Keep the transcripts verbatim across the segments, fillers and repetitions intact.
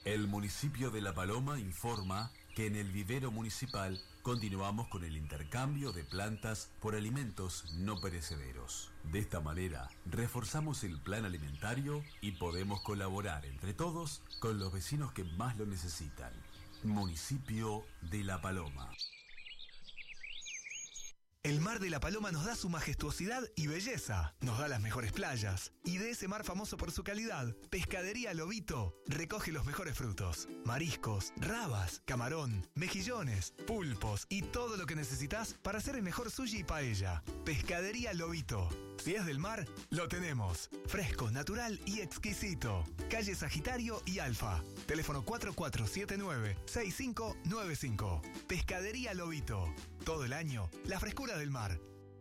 El municipio de La Paloma informa que en el vivero municipal continuamos con el intercambio de plantas por alimentos no perecederos. De esta manera, reforzamos el plan alimentario y podemos colaborar entre todos con los vecinos que más lo necesitan. Municipio de La Paloma. El mar de La Paloma nos da su majestuosidad y belleza. Nos da las mejores playas. Y de ese mar famoso por su calidad, Pescadería Lobito recoge los mejores frutos. Mariscos, rabas, camarón, mejillones, pulpos y todo lo que necesitas para hacer el mejor sushi y paella. Pescadería Lobito. Si es del mar, lo tenemos. Fresco, natural y exquisito. Calle Sagitario y Alfa. Teléfono cuatro cuatro siete nueve, seis cinco nueve cinco. Pescadería Lobito. Todo el año, la frescura del mar.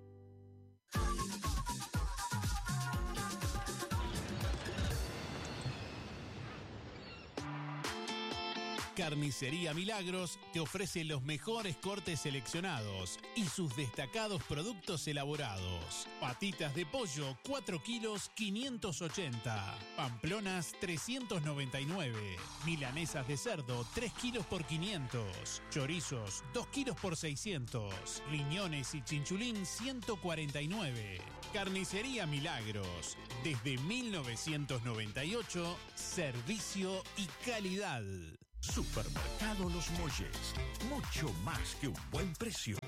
Carnicería Milagros te ofrece los mejores cortes seleccionados y sus destacados productos elaborados. Patitas de pollo, cuatro kilos, quinientos ochenta. Pamplonas, trescientos noventa y nueve. Milanesas de cerdo, tres kilos por quinientos. Chorizos, dos kilos por seiscientos. Riñones y chinchulín, ciento cuarenta y nueve. Carnicería Milagros. Desde mil novecientos noventa y ocho, servicio y calidad. Supermercado Los Molles, mucho más que un buen precio.